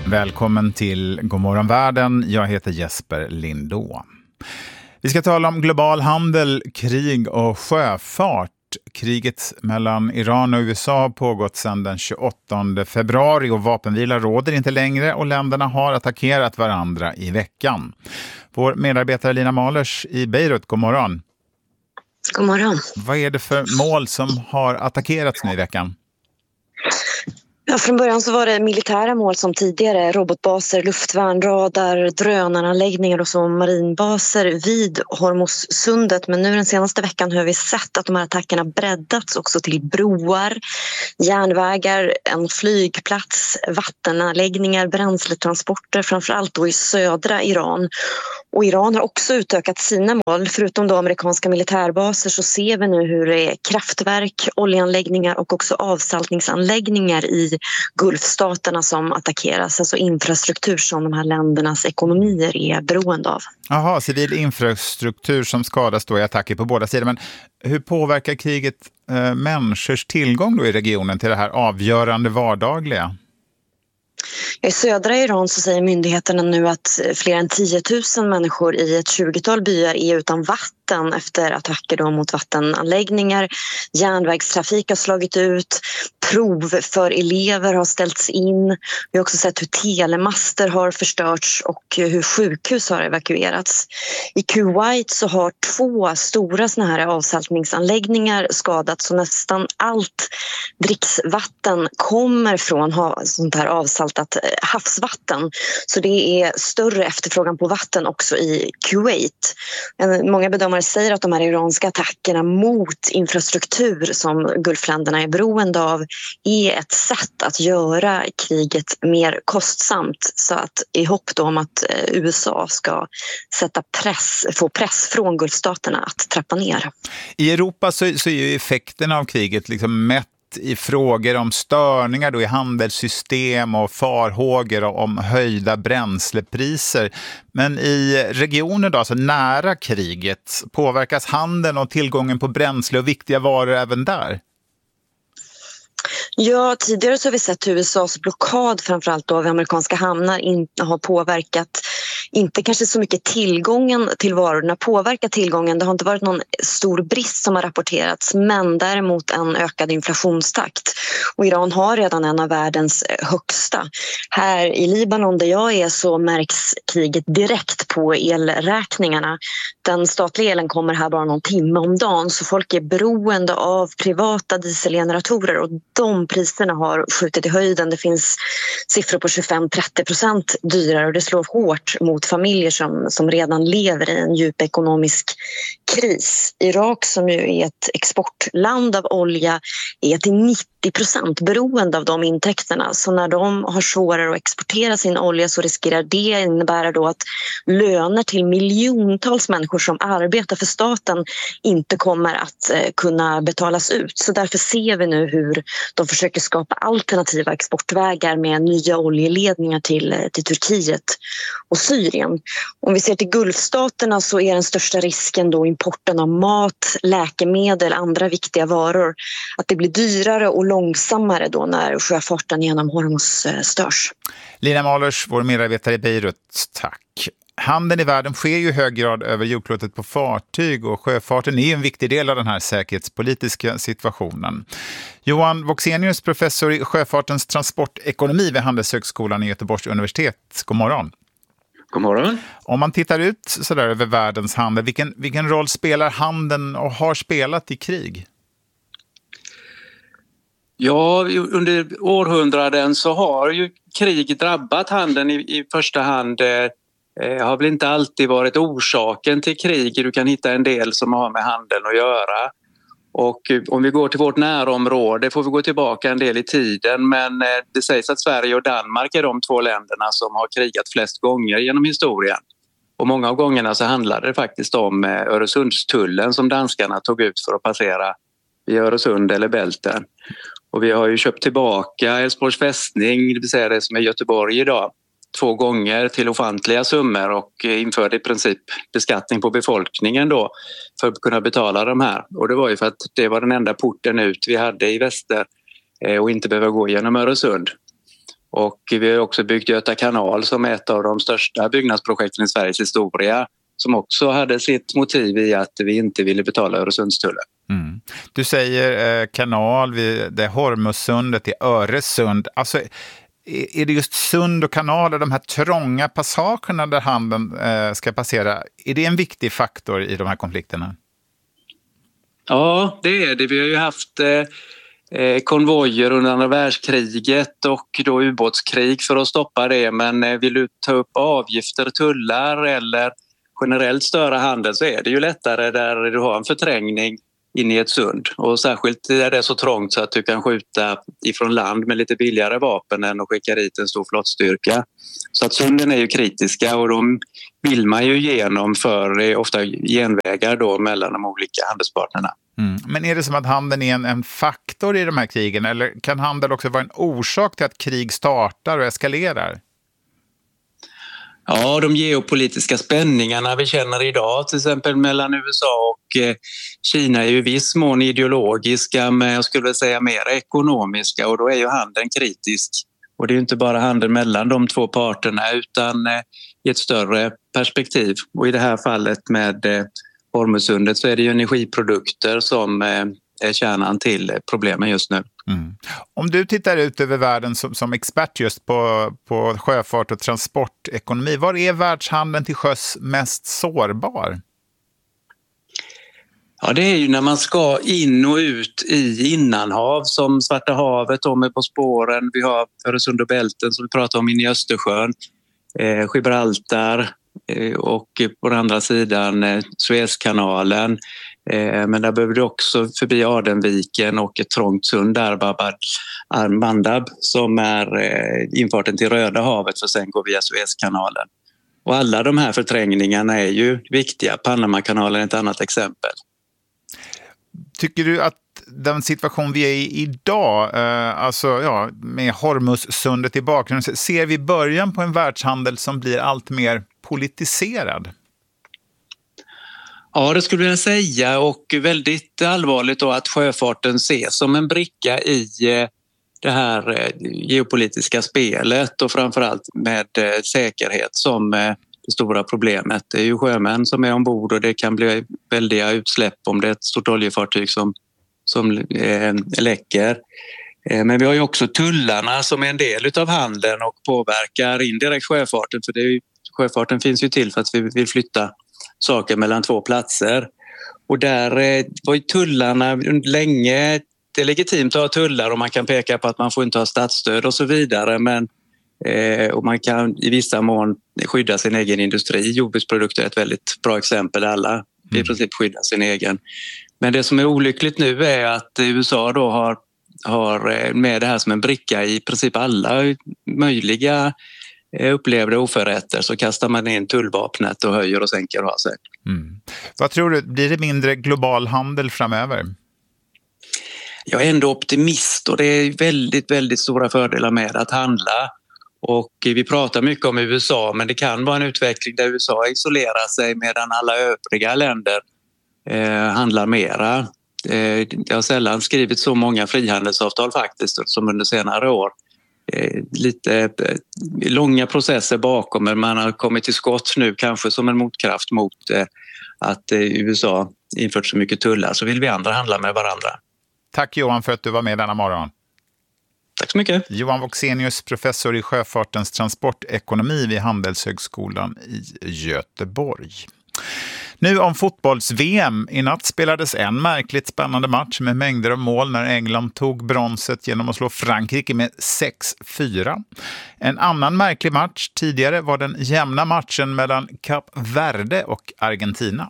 Välkommen till Godmorgon världen. Jag heter Jesper Lindå. Vi ska tala om global handel, krig och sjöfart. Kriget mellan Iran och USA har pågått sedan den 28 februari och vapenvila råder inte längre och länderna har attackerat varandra i veckan. Vår medarbetare Lina Malers i Beirut, god morgon. God morgon. Vad är det för mål som har attackerats nu i veckan? Ja, från början så var det militära mål som tidigare, robotbaser, luftvärn, radar, drönaranläggningar och så marinbaser vid Hormuzsundet. Men nu den senaste veckan har vi sett att de här attackerna breddats också till broar, järnvägar, en flygplats, vattenanläggningar, bränsletransporter, framförallt då i södra Iran. Och Iran har också utökat sina mål. Förutom då amerikanska militärbaser så ser vi nu hur det är kraftverk, oljeanläggningar och också avsaltningsanläggningar i Gulfstaterna som attackeras. Alltså infrastruktur som de här ländernas ekonomier är beroende av. Jaha, civil infrastruktur som skadas då i attacker på båda sidor. Men hur påverkar kriget människors tillgång då i regionen till det här avgörande vardagliga? I södra Iran så säger myndigheterna nu att fler än 10 000 människor i ett 20-tal byar är utan vatten efter attacker då mot vattenanläggningar. Järnvägstrafik har slagit ut, prov för elever har ställts in. Vi har också sett hur telemaster har förstörts och hur sjukhus har evakuerats. I Kuwait så har 2 stora såna här avsaltningsanläggningar skadats och nästan allt dricksvatten kommer från sånt här avsaltat havsvatten. Så det är större efterfrågan på vatten också i Kuwait. Många bedömare säger att de här iranska attackerna mot infrastruktur som Gulfländerna är beroende av är ett sätt att göra kriget mer kostsamt, så att i hopp då om att USA ska få press från Gulfstaterna att trappa ner. I Europa så är ju effekten av kriget liksom mätt i frågor om störningar då i handelssystem och farhågor om höjda bränslepriser. Men i regioner då, alltså nära kriget, påverkas handeln och tillgången på bränsle och viktiga varor även där? Ja, tidigare så har vi sett USAs blockad framförallt av amerikanska hamnar har påverkat, inte kanske så mycket tillgången till varorna, påverkat tillgången. Det har inte varit någon stor brist som har rapporterats, men däremot en ökad inflationstakt. Och Iran har redan en av världens högsta. Här i Libanon där jag är så märks kriget direkt på elräkningarna. Den statliga elen kommer här bara någon timme om dagen, så folk är beroende av privata dieselgeneratorer och de priserna har skjutit i höjden. Det finns siffror på 25-30% dyrare och det slår hårt mot familjer som redan lever i en djup ekonomisk kris. Irak, som ju är ett exportland av olja, är till 90% beroende av de intäkterna. Så när de har svårare att exportera sin olja så riskerar det innebära då att löner till miljontals människor som arbetar för staten inte kommer att kunna betalas ut. Så därför ser vi nu hur de försöker skapa alternativa exportvägar med nya oljeledningar till Turkiet och Syrien. Om vi ser till Gulfstaterna så är den största risken då importen av mat, läkemedel, andra viktiga varor. Att det blir dyrare och långsammare då när sjöfarten genom Hormuz störs. Lina Malers, vår medarbetare i Beirut, tack. Handeln i världen sker ju i hög grad över jordklotet på fartyg och sjöfarten är en viktig del av den här säkerhetspolitiska situationen. Johan Voxenius, professor i sjöfartens transportekonomi vid Handelshögskolan i Göteborgs universitet. God morgon. God morgon. Om man tittar ut så där över världens handel, vilken roll spelar handeln och har spelat i krig? Ja, under århundraden så har ju krig drabbat handeln i första hand. Har väl inte alltid varit orsaken till krig. Du kan hitta en del som har med handeln att göra. Och om vi går till vårt närområde får vi gå tillbaka en del i tiden. Men det sägs att Sverige och Danmark är de 2 länderna som har krigat flest gånger genom historien. Och många av gångerna så handlade det faktiskt om Öresundstullen som danskarna tog ut för att passera i Öresund eller Bälten. Och vi har ju köpt tillbaka Älvsborgs fästning, det vill säga det som är Göteborg idag, 2 gånger till ofantliga summor och införde i princip beskattning på befolkningen då för att kunna betala de här. Och det var ju för att det var den enda porten ut vi hade i väster och inte behöva gå genom Öresund. Och vi har också byggt Göta kanal som är ett av de största byggnadsprojekten i Sveriges historia, som också hade sitt motiv i att vi inte ville betala Öresundstullen. Mm. Du säger kanal, det är Hormuzsundet, det är Öresund. Alltså, är det just sund och kanaler, de här trånga passagerna där handeln ska passera, är det en viktig faktor i de här konflikterna? Ja, det är det. Vi har ju haft konvojer under andra världskriget och då ubåtskrig för att stoppa det. Men vill du ta upp avgifter, tullar eller generellt störa handel så är det ju lättare där du har en förträngning in i ett sund. Och särskilt där det är så trångt så att du kan skjuta ifrån land med lite billigare vapen än att skicka dit en stor flottstyrka. Så att sunden är ju kritiska och de vill man ju igenom för ofta genvägar då mellan de olika handelspartnerna. Mm. Men är det som att handeln är en faktor i de här krigen, eller kan handel också vara en orsak till att krig startar och eskalerar? Ja, de geopolitiska spänningarna vi känner idag, till exempel mellan USA och Kina, är ju i viss mån ideologiska, men jag skulle säga mer ekonomiska, och då är ju handeln kritisk. Och det är ju inte bara handel mellan de två parterna utan i ett större perspektiv. Och i det här fallet med Hormuzsundet så är det ju energiprodukter som är kärnan till problemen just nu. Mm. Om du tittar ut över världen som expert just på sjöfart och transportekonomi, var är världshandeln till sjöss mest sårbar? Ja, det är ju när man ska in och ut i innanhav som Svarta havet, de är på spåren. Vi har Öresund och Bälten som vi pratar om in i Östersjön, Gibraltar och på den andra sidan Suezkanalen. Men där behöver du också förbi Adenviken och ett trångt sund där, Bab al-Mandab, som är infarten till Röda havet för att sen gå via Suezkanalen. Och alla de här förträngningarna är ju viktiga. Panamakanalen är ett annat exempel. Tycker du att den situation vi är i idag, med Hormuzsundet i bakgrunden, ser vi början på en världshandel som blir allt mer politiserad? Ja, det skulle jag säga, och väldigt allvarligt då att sjöfarten ses som en bricka i det här geopolitiska spelet och framförallt med säkerhet som det stora problemet. Det är ju sjömän som är ombord och det kan bli väldiga utsläpp om det är ett stort oljefartyg som läcker. Men vi har ju också tullarna som är en del av handeln och påverkar indirekt sjöfarten, för sjöfarten finns ju till för att vi vill flytta saker mellan två platser. Och där var ju tullarna länge, det är legitimt att ha tullar och man kan peka på att man får inte ha statsstöd och så vidare, men och man kan i vissa mån skydda sin egen industri. Jordbruksprodukter är ett väldigt bra exempel, alla i princip skyddar sin egen. Men det som är olyckligt nu är att USA då har med det här som en bricka i princip alla möjliga upplevde oförrätter, så kastar man in tullvapnet och höjer och sänker och har sig. Mm. Vad tror du, blir det mindre global handel framöver? Jag är ändå optimist och det är väldigt, väldigt stora fördelar med att handla. Och vi pratar mycket om USA, men det kan vara en utveckling där USA isolerar sig medan alla övriga länder handlar mera. Det har sällan skrivit så många frihandelsavtal faktiskt som under senare år. Lite långa processer bakom, men man har kommit till skott nu kanske som en motkraft mot att USA infört så mycket tullar, så vill vi andra handla med varandra. Tack Johan för att du var med denna morgon. Tack så mycket. Johan Voxenius, professor i sjöfartens transportekonomi vid Handelshögskolan i Göteborg. Nu om fotbolls-VM. I natt spelades en märkligt spännande match med mängder av mål när England tog bronset genom att slå Frankrike med 6-4. En annan märklig match tidigare var den jämna matchen mellan Kap Verde och Argentina.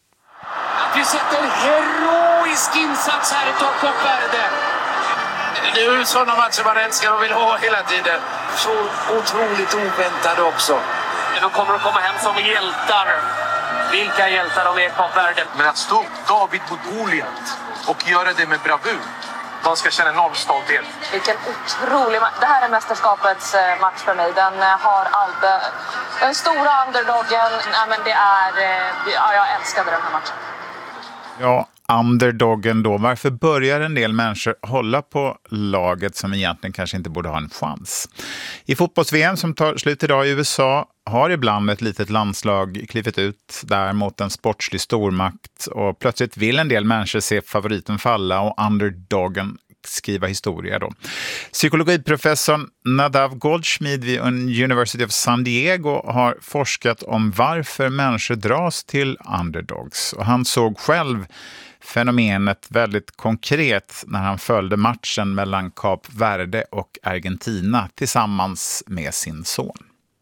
Vi sätter en heroisk insats här i Kap Verde. Det är ju sådana matcher man älskar och vill ha hela tiden. Så otroligt oväntade också. De kommer att komma hem som hjältar. Vilka hjältar de är i Kap Verde. Men att stå upp David mot Goliat och göra det med bravur. Man ska känna enorm stolthet. Vilken otrolig match. Det här är mästerskapets match för mig. Den har allt. Den stora underdoggen. Ja, men det är, jag älskade den här matchen. Ja, underdoggen då? Varför börjar en del människor hålla på laget som egentligen kanske inte borde ha en chans? I fotbolls-VM som tar slut idag i USA har ibland ett litet landslag klivit ut där mot en sportslig stormakt och plötsligt vill en del människor se favoriten falla och underdoggen skriva historia då. Psykologiprofessorn Nadav Goldschmidt vid University of San Diego har forskat om varför människor dras till underdogs. Och han såg själv fenomenet väldigt konkret när han följde matchen mellan Kap Verde och Argentina tillsammans med sin son.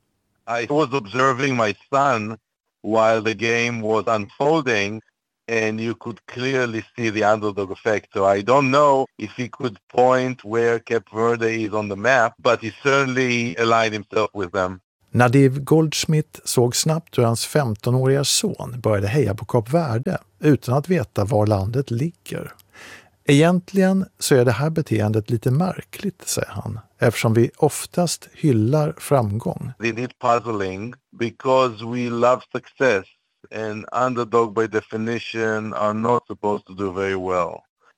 I was observing my son while the game was unfolding, and you could clearly see the underdog effect. So I don't know if he could point where Cape Verde is on the map, but he certainly aligned himself with them. Nadav Goldschmidt såg snabbt hur hans 15-åriga son började heja på Kap Verde utan att veta var landet ligger. Egentligen så är det här beteendet lite märkligt, säger han, eftersom vi oftast hyllar framgång. It is puzzling because we love success, and underdog by definition are not supposed to do very well.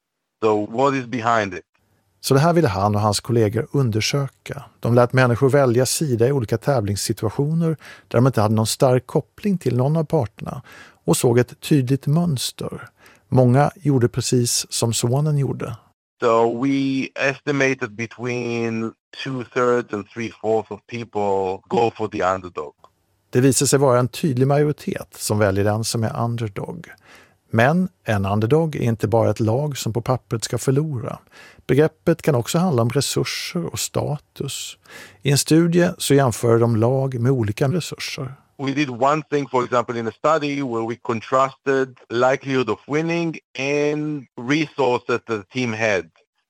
So what is behind it? Så det här ville han och hans kollegor undersöka. De lät människor välja sida i olika tävlingssituationer där de inte hade någon stark koppling till någon av parterna och såg ett tydligt mönster. Många gjorde precis som sonen gjorde. So we estimated between 2/3 and 3/4 of people go for the underdog. Det visar sig vara en tydlig majoritet som väljer den som är underdog. Men en underdog är inte bara ett lag som på pappret ska förlora. Begreppet kan också handla om resurser och status. I en studie så jämför de lag med olika resurser. We did one thing, for example, in a study where we contrasted likelihood of winning and resources that the team had.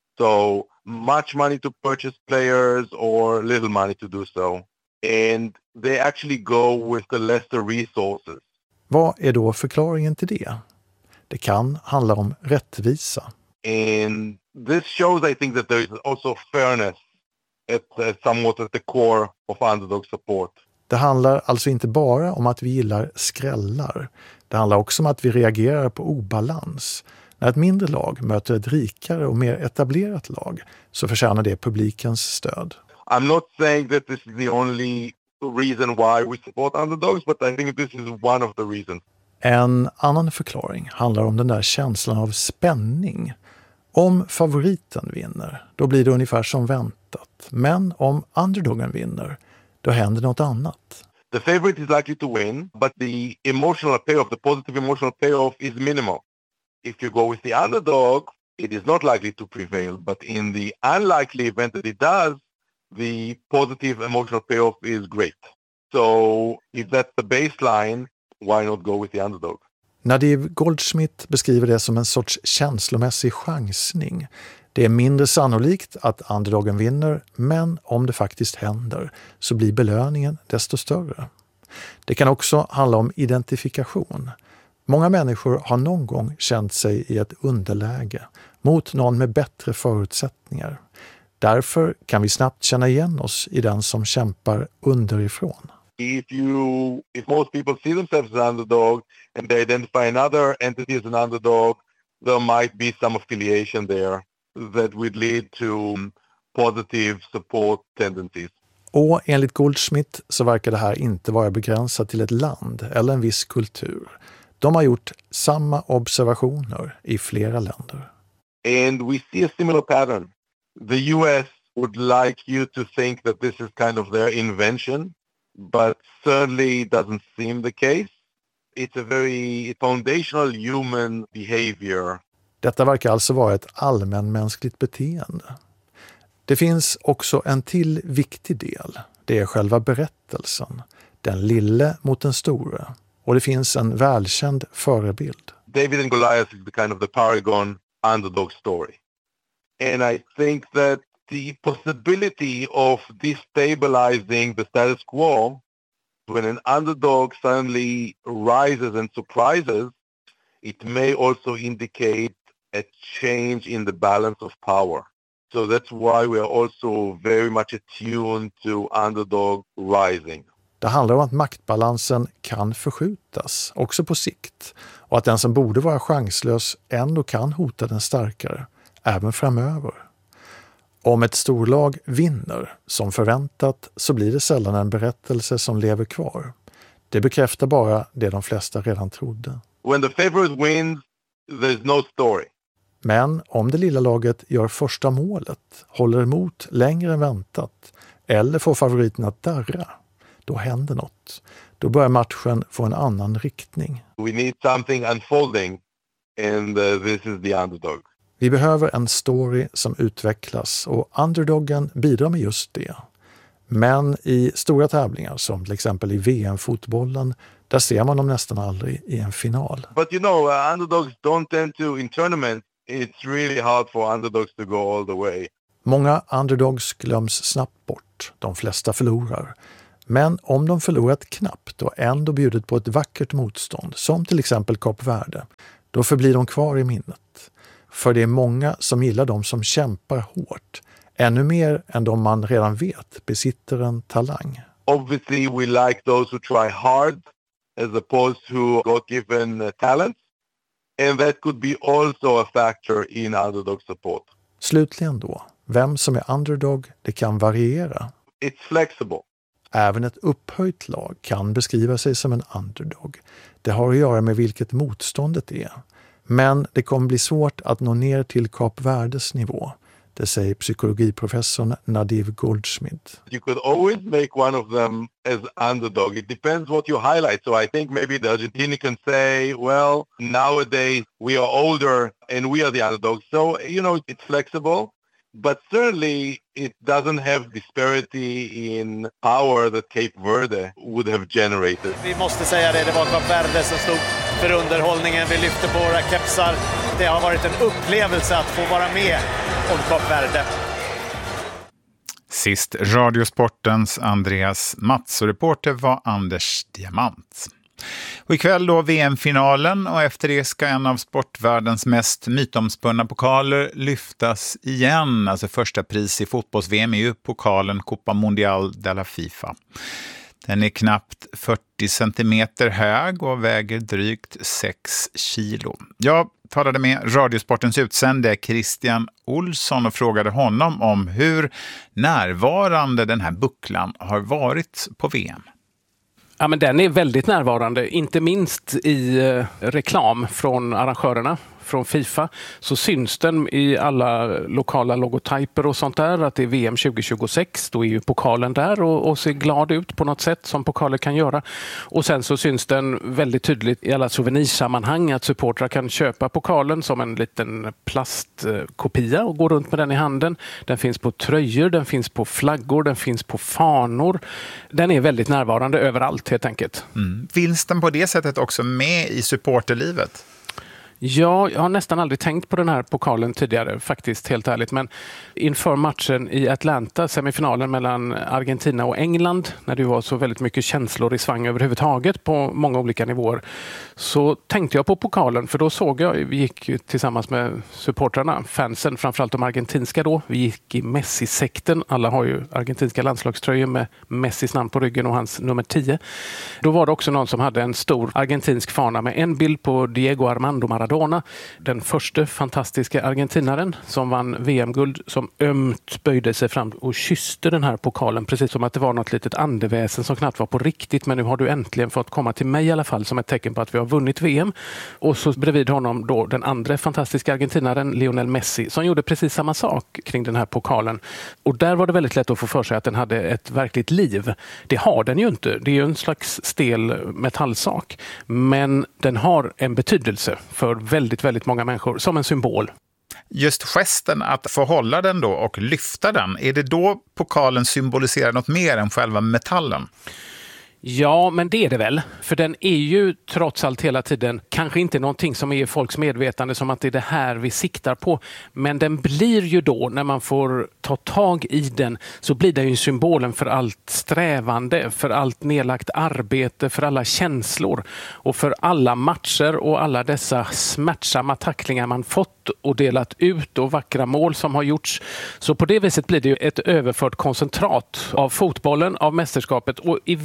So much money to purchase players or little money to do so. And they actually go with the lesser resources. Vad är då förklaringen till det? Det kan handla om rättvisa. And this shows, I think, that there is also fairness somewhat at the core of underdog support. Det handlar alltså inte bara om att vi gillar skrällar. Det handlar också om att vi reagerar på obalans. När ett mindre lag möter ett rikare och mer etablerat lag så förtjänar det publikens stöd. I'm not saying that this is the only reason why we support underdogs, but I think this is one of the reasons. En annan förklaring handlar om den där känslan av spänning. Om favoriten vinner, då blir det ungefär som väntat. Men om underdogen vinner, då händer något annat. The favorite is likely to win, but the emotional payoff, the positive emotional payoff is minimal. If you go with the underdog, it is not likely to prevail, but in the unlikely event that it does, the positive emotional payoff is great. So if that's the baseline, why not go with the underdog? Nadav Goldschmidt beskriver det som en sorts känslomässig chansning. Det är mindre sannolikt att underdogen vinner, men om det faktiskt händer så blir belöningen desto större. Det kan också handla om identifikation. Många människor har någon gång känt sig i ett underläge mot någon med bättre förutsättningar. Därför kan vi snabbt känna igen oss i den som kämpar underifrån. If most people see themselves as an underdog and they identify another entity as an underdog, there might be some affiliation there that would lead to positive support tendencies. Och enligt Goldschmidt så verkar det här inte vara begränsat till ett land eller en viss kultur. De har gjort samma observationer i flera länder. And we see a similar pattern. The US would like you to think that this is kind of their invention, but certainly doesn't seem the case. It's a very foundational human behavior. Detta verkar alltså vara ett allmänmänskligt beteende. Det finns också en till viktig del. Det är själva berättelsen. Den lille mot den store. Och det finns en välkänd förebild. David and Goliath is the kind of the paragon underdog story. And I think that the possibility of destabilizing the status quo when an underdog suddenly rises and surprises, it may also indicate a change in the balance of power. So that's why we are also very much attuned to underdog rising. Det handlar om att maktbalansen kan förskjutas, också på sikt. Och att den som borde vara chanslös ändå kan hota den starkare, även framöver. Om ett storlag vinner, som förväntat, så blir det sällan en berättelse som lever kvar. Det bekräftar bara det de flesta redan trodde. When the favorite wins, there's no story. Men om det lilla laget gör första målet, håller emot längre än väntat eller får favoriten att darra, då händer något. Då börjar matchen få en annan riktning. We need something unfolding and this is the underdog. Vi behöver en story som utvecklas och underdoggen bidrar med just det. Men i stora tävlingar som till exempel i VM-fotbollen, där ser man dem nästan aldrig i en final. But you know, underdogs don't tend to, in tournaments, it's really hard for underdogs to go all the way. Många underdogs glöms snabbt bort, de flesta förlorar. Men om de förlorat knappt och ändå bjudit på ett vackert motstånd, som till exempel Kap Verde, då förblir de kvar i minnet. För det är många som gillar de som kämpar hårt, ännu mer än de man redan vet besitter en talang. Obviously we like those who try hard as opposed to God-given talents. And that could be also a factor in underdog support. Slutligen då, vem som är underdog, det kan variera. It's flexible. Även ett upphöjt lag kan beskriva sig som en underdog. Det har att göra med vilket motståndet är. Men det kommer bli svårt att nå ner till Kap Verdes nivå. Det säger psykologiprofessorn Nadiv Goldschmidt. You could always make one of them as underdog. It depends what you highlight. So I think maybe the Argentinian can say, well, nowadays we are older and we are the underdogs. So, you know, it's flexible. But certainly it doesn't have disparity in power that Cape Verde would have generated. Vi måste säga det, det var Kap Verde som stod för underhållningen. Vi lyfter på våra kepsar. Det har varit en upplevelse att få vara med om Kap Verde. Sist Radiosportens Andreas Mats och reporter var Anders Diamant. Och ikväll då VM-finalen och efter det ska en av sportvärldens mest mytomspunna pokaler lyftas igen. Alltså första pris i fotbolls-VM är ju pokalen Copa Mundial de la FIFA. Den är knappt 40 centimeter hög och väger drygt 6 kilo. Jag talade med Radiosportens utsände Christian Olsson och frågade honom om hur närvarande den här bucklan har varit på VM. Ja, men den är väldigt närvarande, inte minst i reklam från arrangörerna, från FIFA, så syns den i alla lokala logotyper och sånt där, att det är VM 2026, då är ju pokalen där och ser glad ut på något sätt som pokaler kan göra. Och sen så syns den väldigt tydligt i alla souvenirsammanhang att supportrar kan köpa pokalen som en liten plastkopia och gå runt med den i handen. Den finns på tröjor, den finns på flaggor, den finns på fanor. Den är väldigt närvarande överallt helt enkelt. Finns den på det sättet också med i supporterlivet? Ja, jag har nästan aldrig tänkt på den här pokalen tidigare, faktiskt, helt ärligt. Men inför matchen i Atlanta, semifinalen mellan Argentina och England, när det var så väldigt mycket känslor i svang överhuvudtaget på många olika nivåer, så tänkte jag på pokalen, för då såg jag, vi gick tillsammans med supportrarna, fansen, framförallt de argentinska då, vi gick i Messi-sekten, alla har ju argentinska landslagströjor med Messis namn på ryggen och hans nummer 10. Då var det också någon som hade en stor argentinsk fana med en bild på Diego Armando Maradona, den första fantastiska argentinaren som vann VM-guld, som ömt böjde sig fram och kysste den här pokalen, precis som att det var något litet andeväsen som knappt var på riktigt, men nu har du äntligen fått komma till mig i alla fall, som ett tecken på att vi har vunnit VM. Och så bredvid honom då den andra fantastiska argentinaren Lionel Messi, som gjorde precis samma sak kring den här pokalen. Och där var det väldigt lätt att få för sig att den hade ett verkligt liv. Det har den ju inte. Det är ju en slags stel metallsak. Men den har en betydelse för väldigt, väldigt många människor som en symbol. Just gesten att få hålla den då och lyfta den, är det då pokalen symboliserar något mer än själva metallen? Ja, men det är det väl. För den är ju trots allt hela tiden kanske inte någonting som är i folks medvetande som att det är det här vi siktar på. Men den blir ju då, när man får ta tag i den, så blir den ju symbolen för allt strävande, för allt nedlagt arbete, för alla känslor och för alla matcher och alla dessa smärtsamma tacklingar man fått och delat ut och vackra mål som har gjorts. Så på det viset blir det ju ett överfört koncentrat av fotbollen, av mästerskapet och i viss mån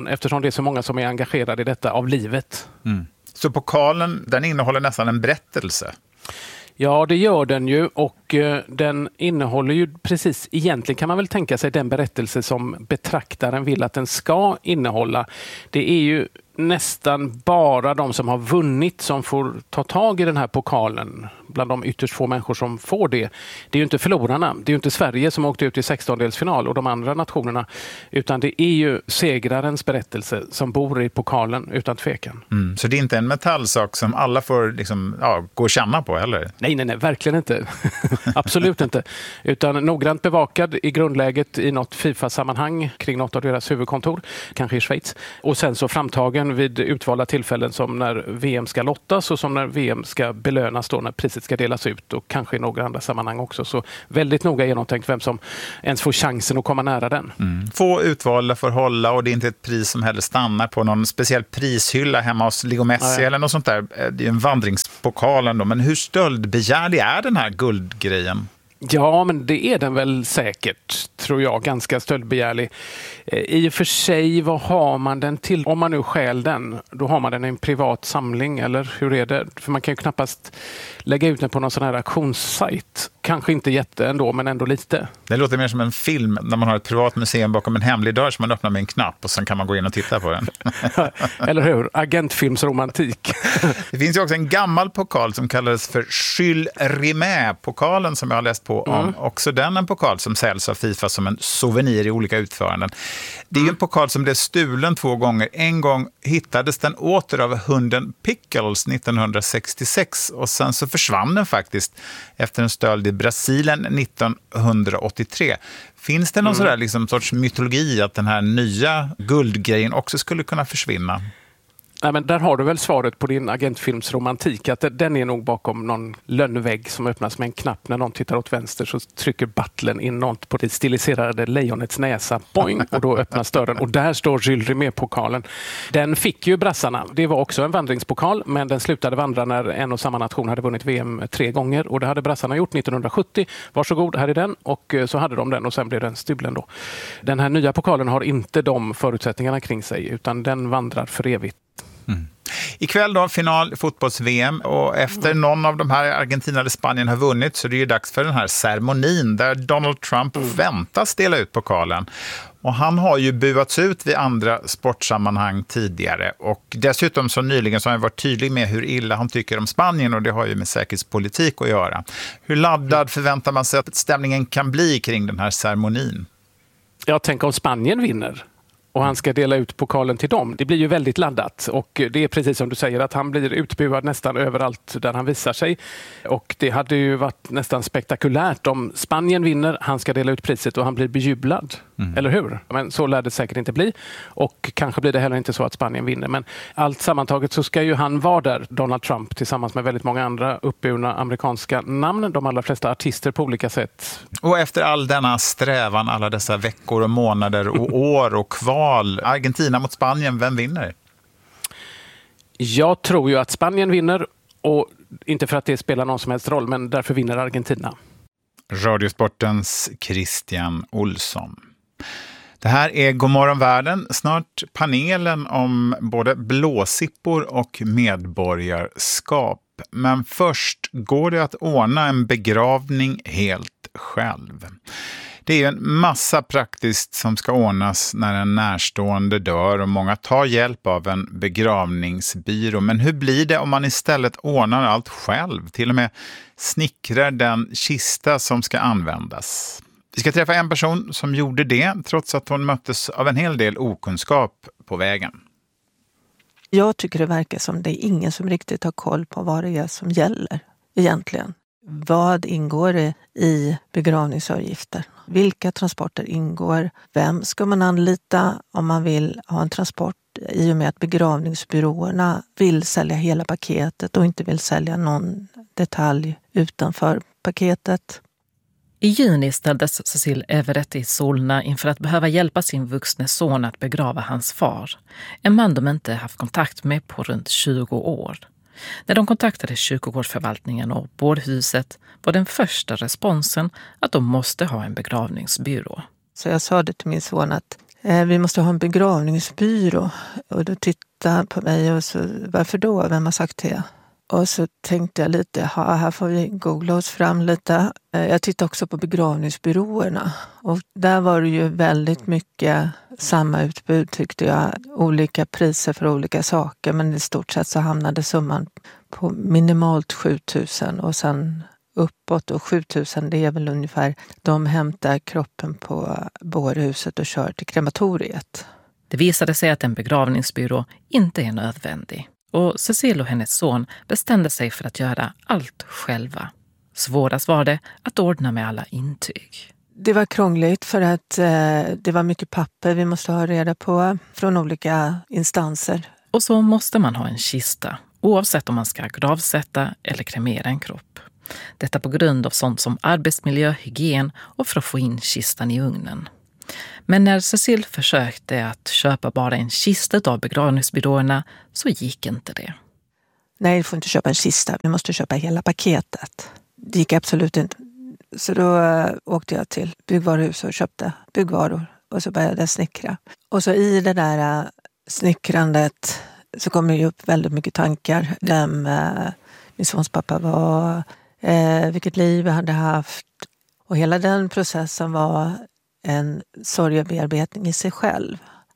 ifrån eftersom det är så många som är engagerade i detta av livet. Mm. Så pokalen, den innehåller nästan en berättelse? Ja, det gör den ju, och den innehåller ju precis, egentligen kan man väl tänka sig den berättelse som betraktaren vill att den ska innehålla. Det är ju nästan bara de som har vunnit som får ta tag i den här pokalen, bland de ytterst få människor som får det. Det är ju inte förlorarna, det är ju inte Sverige som åkte ut i 16-delsfinal och de andra nationerna, utan det är ju segrarens berättelse som bor i pokalen utan tvekan. Mm, så det är inte en metallsak som alla får liksom, gå och känna på, eller? Nej, verkligen inte. Absolut inte. Utan noggrant bevakad i grundläget i något FIFA-sammanhang kring något av deras huvudkontor, kanske i Schweiz. Och sen så framtagen vid utvalda tillfällen som när VM ska lottas och som när VM ska belönas då när priset ska delas ut, och kanske i några andra sammanhang också. Så väldigt noga genomtänkt vem som ens får chansen att komma nära den. Mm. Få utvalda får hålla, och det är inte ett pris som heller stannar på någon speciell prishylla hemma hos Leo Messi eller något sånt där. Det är en vandringspokal ändå. Men hur stöldbegärlig är den här guldgrejen? Ja, men det är den väl säkert, tror jag, ganska stöldbegärlig. I och för sig, vad har man den till? Om man nu stjäl den, då har man den i en privat samling, eller hur är det? För man kan ju knappast lägga ut den på någon sån här auktionssajt. Kanske inte jätte ändå, men ändå lite. Det låter mer som en film när man har ett privat museum bakom en hemlig dörr som man öppnar med en knapp och sen kan man gå in och titta på den. Eller hur? Agentfilmsromantik. Det finns ju också en gammal pokal som kallades för Jules Rimet-pokalen som jag har läst på om. Också den en pokal som säljs av FIFA som en souvenir i olika utföranden. Det är ju en pokal som blev stulen 2 gånger. En gång hittades den åter av hunden Pickles 1966 och sen så försvann den faktiskt efter en stöld i Brasilien 1983. Finns det någon sådär liksom sorts mytologi att den här nya guldgrejen också skulle kunna försvinna? Nej, men där har du väl svaret på din agentfilmsromantik, att den är nog bakom någon lönnvägg som öppnas med en knapp. När någon tittar åt vänster så trycker butlern in något på det stiliserade lejonets näsa, boing, och då öppnas dörren och där står Jules Rimet-pokalen. Den fick ju brassarna. Det var också en vandringspokal, men den slutade vandra när en och samma nation hade vunnit VM 3 gånger, och det hade brassarna gjort 1970. Varsågod, här är den, och så hade de den och sen blev den stulen då. Den här nya pokalen har inte de förutsättningarna kring sig, utan den vandrar för evigt. Mm. Ikväll då final fotbolls-VM, och efter någon av de här, Argentina eller Spanien, har vunnit så är det ju dags för den här ceremonin där Donald Trump väntas dela ut pokalen. Och han har ju buats ut vid andra sportsammanhang tidigare, och dessutom så nyligen så har han varit tydlig med hur illa han tycker om Spanien, och det har ju med säkerhetspolitik att göra. Hur laddad förväntar man sig att stämningen kan bli kring den här ceremonin? Jag tänker om Spanien vinner och han ska dela ut pokalen till dem. Det blir ju väldigt laddat, och det är precis som du säger att han blir utbuad nästan överallt där han visar sig. Och det hade ju varit nästan spektakulärt om Spanien vinner, han ska dela ut priset och han blir bejublad. Eller hur? Men så lär det säkert inte bli, och kanske blir det heller inte så att Spanien vinner. Men allt sammantaget så ska ju han vara där, Donald Trump, tillsammans med väldigt många andra uppburna amerikanska namn, de allra flesta artister på olika sätt. Och efter all denna strävan, alla dessa veckor och månader och år och kval, Argentina mot Spanien, vem vinner? Jag tror ju att Spanien vinner, och inte för att det spelar någon som helst roll, men därför vinner Argentina. Radiosportens Christian Olsson. Det här är Godmorgon världen, snart panelen om både blåsippor och medborgarskap. Men först, går det att ordna en begravning helt själv? Det är ju en massa praktiskt som ska ordnas när en närstående dör, och många tar hjälp av en begravningsbyrå. Men hur blir det om man istället ordnar allt själv? Till och med snickrar den kista som ska användas. Vi ska träffa en person som gjorde det, trots att hon möttes av en hel del okunskap på vägen. Jag tycker det verkar som det är ingen som riktigt har koll på vad det är som gäller egentligen. Vad ingår det i begravningsavgifter? Vilka transporter ingår? Vem ska man anlita om man vill ha en transport, i och med att begravningsbyråerna vill sälja hela paketet och inte vill sälja någon detalj utanför paketet? I juni ställdes Cecil Everett i Solna inför att behöva hjälpa sin vuxne son att begrava hans far. En man de inte haft kontakt med på runt 20 år. När de kontaktade kyrkogårdsförvaltningen och bårhuset var den första responsen att de måste ha en begravningsbyrå. Så jag sa det till min son att Vi måste ha en begravningsbyrå. Och då tittade han på mig och så, varför då? Vem har sagt det? Och så tänkte jag lite, här får vi googla oss fram lite. Jag tittade också på begravningsbyråerna. Och där var det ju väldigt mycket samma utbud tyckte jag. Olika priser för olika saker. Men i stort sett så hamnade summan på minimalt 7 000 och sen uppåt. Och 7 000 det är väl ungefär, de hämtar kroppen på bårhuset och kör till krematoriet. Det visade sig att en begravningsbyrå inte är nödvändig. Och Cecile och hennes son bestämde sig för att göra allt själva. Svårast var det att ordna med alla intyg. Det var krångligt för att det var mycket papper vi måste ha reda på från olika instanser. Och så måste man ha en kista, oavsett om man ska gravsätta eller kremera en kropp. Detta på grund av sånt som arbetsmiljö, hygien och för att få in kistan i ugnen. Men när Cecile försökte att köpa bara en kista av begravningsbyråerna så gick inte det. Nej, du får inte köpa en kista. Vi måste köpa hela paketet. Det gick absolut inte. Så då åkte jag till byggvaruhus och köpte byggvaror. Och så började jag snickra. Och så i det där snickrandet så kom det ju upp väldigt mycket tankar. Vem min sons pappa var, vilket liv jag hade haft. Och hela den processen var en sorgebearbetning i sig själv.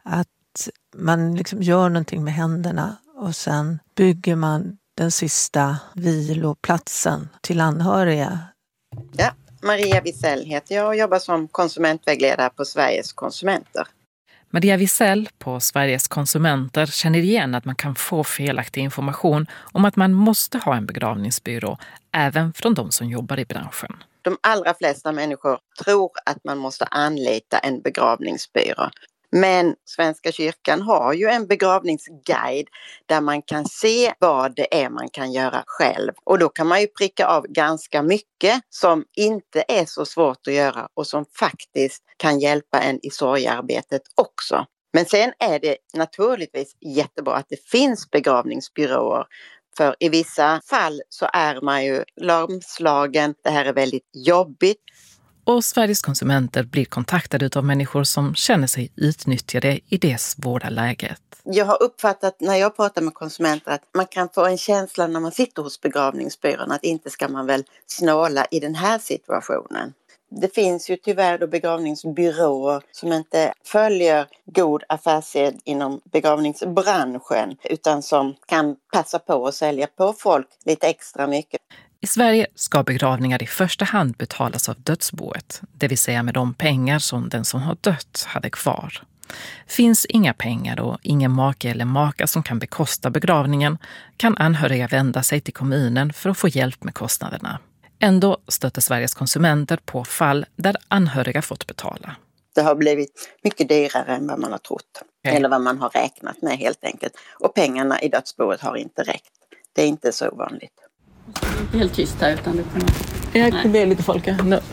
Att man liksom gör någonting med händerna och sen bygger man den sista viloplatsen till anhöriga. Ja, Maria Wisell heter jag och jobbar som konsumentvägledare på Sveriges konsumenter. Maria Wisell på Sveriges konsumenter känner igen att man kan få felaktig information om att man måste ha en begravningsbyrå, även från de som jobbar i branschen. De allra flesta människor tror att man måste anlita en begravningsbyrå. Men Svenska kyrkan har ju en begravningsguide där man kan se vad det är man kan göra själv. Och då kan man ju pricka av ganska mycket som inte är så svårt att göra och som faktiskt kan hjälpa en i sorgearbetet också. Men sen är det naturligtvis jättebra att det finns begravningsbyråer. För i vissa fall så är man ju lamslagen, det här är väldigt jobbigt. Och Sveriges konsumenter blir kontaktade av människor som känner sig utnyttjade i det svåra läget. Jag har uppfattat när jag pratar med konsumenter att man kan få en känsla när man sitter hos begravningsbyrån att inte ska man väl snåla i den här situationen. Det finns ju tyvärr då begravningsbyråer som inte följer god affärssed inom begravningsbranschen utan som kan passa på att sälja på folk lite extra mycket. I Sverige ska begravningar i första hand betalas av dödsboet, det vill säga med de pengar som den som har dött hade kvar. Finns inga pengar och ingen make eller maka som kan bekosta begravningen kan anhöriga vända sig till kommunen för att få hjälp med kostnaderna. Ändå stöter Sveriges konsumenter på fall där anhöriga fått betala. Det har blivit mycket dyrare än vad man har trott. Eller vad man har räknat med helt enkelt. Och pengarna i dödsboet har inte räckt. Det är inte så vanligt. Det är helt tyst här utan det kommer... Det är lite folk.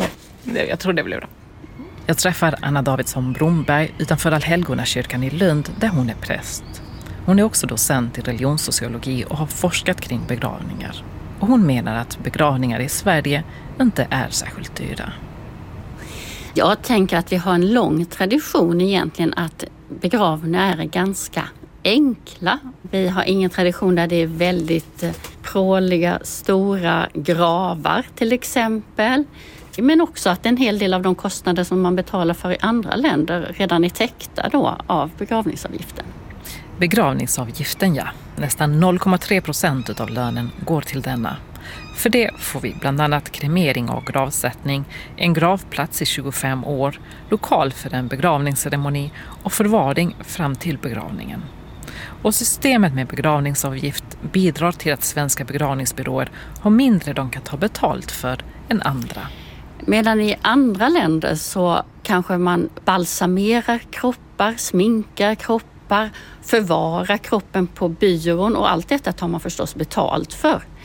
Jag tror det blir bra. Jag träffar Anna Davidsson Bromberg utanför Allhelgonakyrkan i Lund där hon är präst. Hon är också docent i religionssociologi och har forskat kring begravningar. Och hon menar att begravningar i Sverige inte är särskilt dyra. Jag tänker att vi har en lång tradition egentligen att begravningar är ganska enkla. Vi har ingen tradition där det är väldigt pråliga, stora gravar till exempel. Men också att en hel del av de kostnader som man betalar för i andra länder redan är täckta då av begravningsavgiften. Begravningsavgiften, ja. Nästan 0,3% av lönen går till denna. För det får vi bland annat kremering och gravsättning, en gravplats i 25 år, lokal för en begravningsceremoni och förvaring fram till begravningen. Och systemet med begravningsavgift bidrar till att svenska begravningsbyråer har mindre de kan ta betalt för än andra. Medan i andra länder så kanske man balsamerar kroppar, sminkar kroppar, förvarar kroppen på byrån och allt detta tar man förstås betalt för.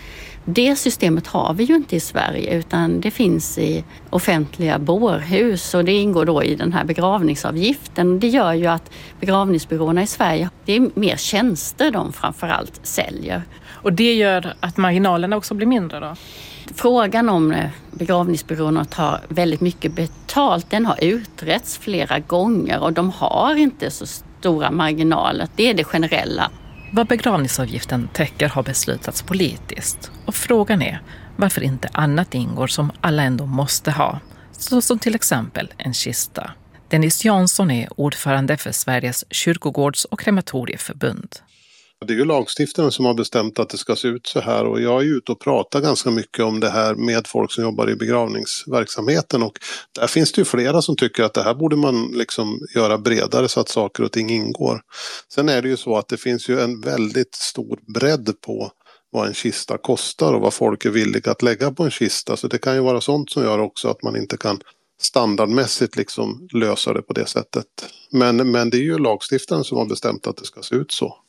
Det systemet har vi ju inte i Sverige, utan det finns i offentliga bårhus och det ingår då i den här begravningsavgiften. Det gör ju att begravningsbyråerna i Sverige, det är mer tjänster de framförallt säljer. Och det gör att marginalerna också blir mindre då? Frågan om begravningsbyråerna tar väldigt mycket betalt, den har utretts flera gånger och de har inte så stora marginaler. Det är det generella. Vad begravningsavgiften täcker har beslutats politiskt. Och frågan är varför inte annat ingår som alla ändå måste ha. Så som till exempel en kista. Dennis Jansson är ordförande för Sveriges kyrkogårds- och krematorieförbund. Det är ju lagstiftaren som har bestämt att det ska se ut så här, och jag är ute och pratar ganska mycket om det här med folk som jobbar i begravningsverksamheten, och där finns det ju flera som tycker att det här borde man liksom göra bredare så att saker och ting ingår. Sen är det ju så att det finns ju en väldigt stor bredd på vad en kista kostar och vad folk är villiga att lägga på en kista, så det kan ju vara sånt som gör också att man inte kan standardmässigt liksom lösa det på det sättet. Men det är ju lagstiftaren som har bestämt att det ska se ut så.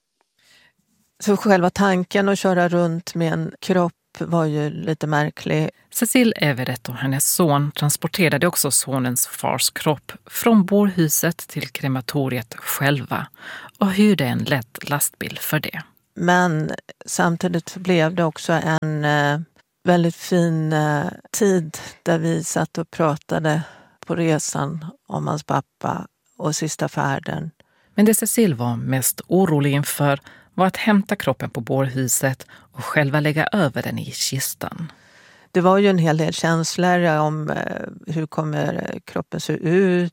Så själva tanken att köra runt med en kropp var ju lite märklig. Cecil Everett och hennes son transporterade också sonens fars kropp från bårhuset till krematoriet själva och hyrde en lätt lastbil för det. Men samtidigt blev det också en väldigt fin tid där vi satt och pratade på resan om hans pappa och sista färden. Men det Cecil var mest orolig inför var att hämta kroppen på bårhuset och själva lägga över den i kistan. Det var ju en hel del känslor om hur kommer kroppen se ut.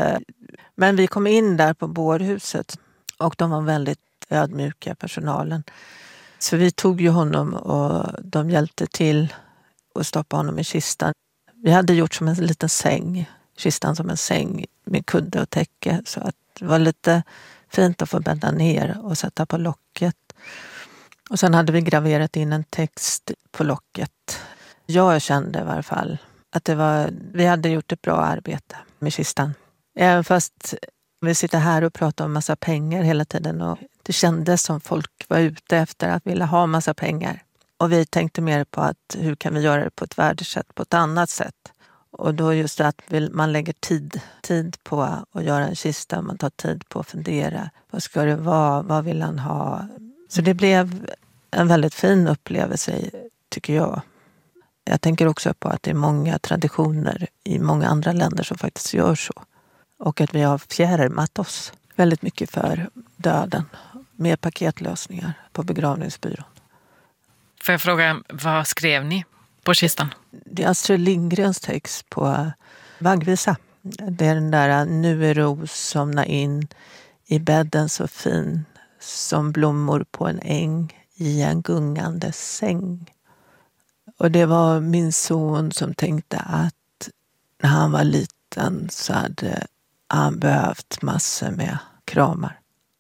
Men vi kom in där på bårhuset och de var väldigt ödmjuka, personalen. Så vi tog ju honom och de hjälpte till att stoppa honom i kistan. Vi hade gjort som en liten säng, kistan som en säng med kudde och täcke, så att det var lite fint att få bädda ner och sätta på locket. Och sen hade vi graverat in en text på locket. Jag kände i varje fall att vi hade gjort ett bra arbete med kistan. Även fast vi sitter här och pratar om massa pengar hela tiden, och det kändes som folk var ute efter att vilja ha massa pengar. Och vi tänkte mer på att hur kan vi göra det på ett värdesätt, på ett annat sätt. Och då just det att man lägger tid på att göra en kista, man tar tid på att fundera. Vad ska det vara? Vad vill han ha? Så det blev en väldigt fin upplevelse, tycker jag. Jag tänker också på att det är många traditioner i många andra länder som faktiskt gör så. Och att vi har fjärmat oss väldigt mycket för döden med paketlösningar på begravningsbyrån. Får jag fråga, vad skrev ni på kistan? Det är Astrid Lindgrens text på Vaggvisa. Det är den där nu är ros somna in i bädden så fin som blommor på en äng i en gungande säng. Och det var min son som tänkte att när han var liten så hade han behövt massor med kramar.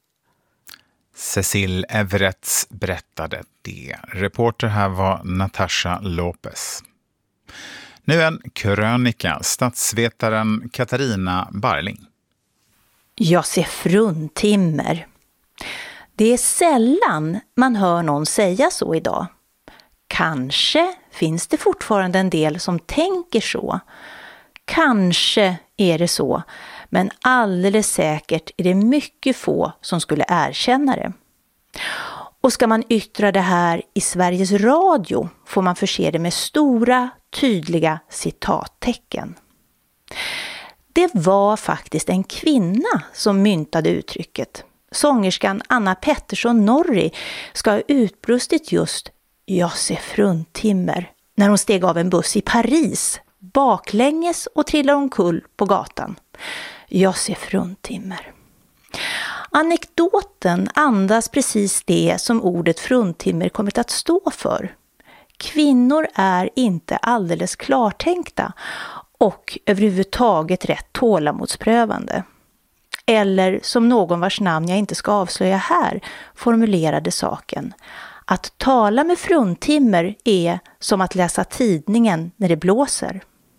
Cecil Everett berättade det. Reporter här var Natasha Lopez. Nu en krönika, statsvetaren Katarina Barling. Jag ser fruntimmer. Det är sällan man hör någon säga så idag. Kanske finns det fortfarande en del som tänker så. Kanske är det så, men alldeles säkert är det mycket få som skulle erkänna det. Och ska man yttra det här i Sveriges Radio får man förse det med stora, tydliga citattecken. Det var faktiskt en kvinna som myntade uttrycket. Sångerskan Anna Pettersson Norri ska ha utbrustit just "Jag ser fruntimmer" när hon steg av en buss i Paris, baklänges och trillade omkull på gatan. Jag ser fruntimmer. Anekdoten andas precis det som ordet fruntimmer kommit att stå för. Kvinnor är inte alldeles klartänkta och överhuvudtaget rätt tålamodsprövande. Eller som någon vars namn jag inte ska avslöja här formulerade saken. Att tala med fruntimmer är som att läsa tidningen när det blåser.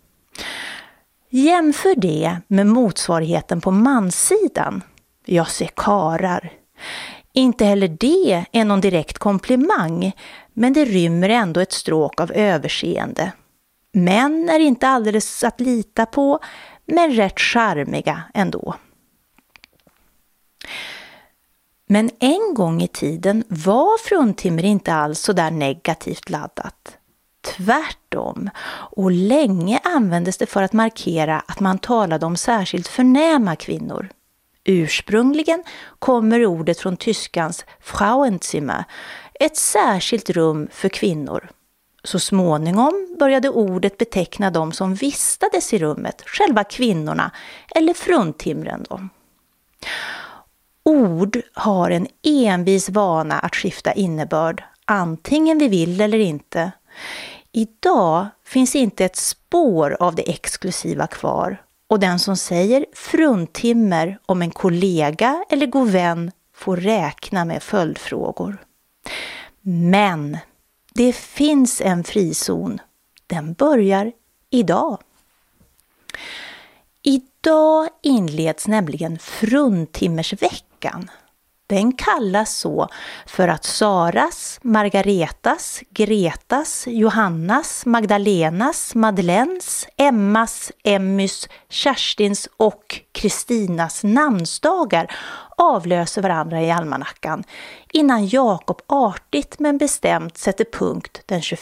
Jämför det med motsvarigheten på manssidan. Jag ser karar. Inte heller det är någon direkt komplimang, men det rymmer ändå ett stråk av överseende. Män är inte alldeles att lita på, men rätt charmiga ändå. Men en gång i tiden var fruntimmer inte alls så där negativt laddat. Tvärtom, och länge användes det för att markera att man talade om särskilt förnäma kvinnor. Ursprungligen kommer ordet från tyskans Frauenzimmer, ett särskilt rum för kvinnor. Så småningom började ordet beteckna dem som vistades i rummet, själva kvinnorna eller fruntimren då. Ord har en envis vana att skifta innebörd, antingen vi vill eller inte. Idag finns inte ett spår av det exklusiva kvar, och den som säger fruntimmer om en kollega eller god vän får räkna med följdfrågor. Men det finns en frizon. Den börjar idag. Idag inleds nämligen fruntimmersveckan. Den kallas så för att Saras, Margaretas, Gretas, Johannas, Magdalenas, Madeleines, Emmas, Emmys, Kerstins och Kristinas namnsdagar avlöser varandra i almanackan innan Jakob artigt men bestämt sätter punkt den 25